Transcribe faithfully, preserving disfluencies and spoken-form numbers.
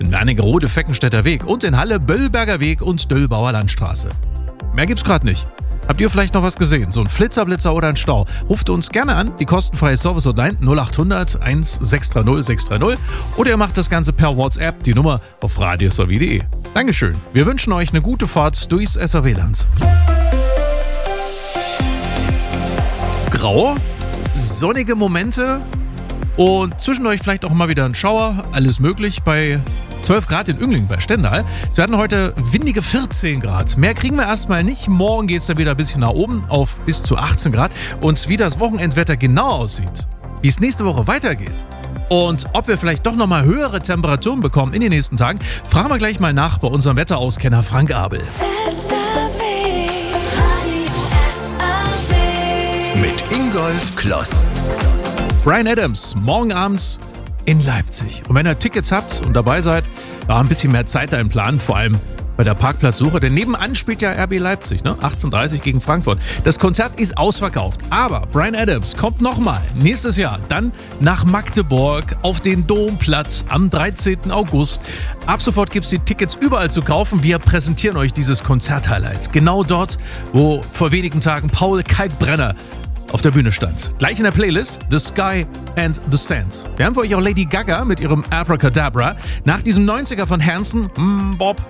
in Wernigerode Feckenstädter Weg und in Halle Böllberger Weg und Döllbauer Landstraße. Mehr gibt's gerade nicht. Habt ihr vielleicht noch was gesehen? So ein Flitzerblitzer oder ein Stau? Ruft uns gerne an, die kostenfreie Service-Hotline null acht hundert eins sechs drei null sechs drei null oder ihr macht das Ganze per WhatsApp, die Nummer auf radios r w punkt d e. Dankeschön. Wir wünschen euch eine gute Fahrt durchs S R W-Land. Grau, sonnige Momente und zwischendurch vielleicht auch mal wieder ein Schauer, alles möglich bei zwölf Grad in Ünglingen bei Stendal. Es werden heute windige vierzehn Grad. Mehr kriegen wir erstmal nicht. Morgen geht es dann wieder ein bisschen nach oben auf bis zu achtzehn Grad. Und wie das Wochenendwetter genau aussieht, wie es nächste Woche weitergeht und ob wir vielleicht doch nochmal höhere Temperaturen bekommen in den nächsten Tagen, fragen wir gleich mal nach bei unserem Wetterauskenner Frank Abel. S R W, Radio S R W. Mit Ingolf Kloss. Bryan Adams, morgen abends in Leipzig. Und wenn ihr Tickets habt und dabei seid, ja, ein bisschen mehr Zeit einplanen, vor allem bei der Parkplatzsuche. Denn nebenan spielt ja R B Leipzig, ne? achtzehn Uhr dreißig gegen Frankfurt. Das Konzert ist ausverkauft. Aber Bryan Adams kommt nochmal nächstes Jahr dann nach Magdeburg auf den Domplatz am dreizehnten August. Ab sofort gibt es die Tickets überall zu kaufen. Wir präsentieren euch dieses Konzert-Highlight. Genau dort, wo vor wenigen Tagen Paul Kalkbrenner auf der Bühne stand. Gleich in der Playlist The Sky and the Sand. Wir haben für euch auch Lady Gaga mit ihrem Abracadabra. Nach diesem neunziger von Hanson, mm, Bob,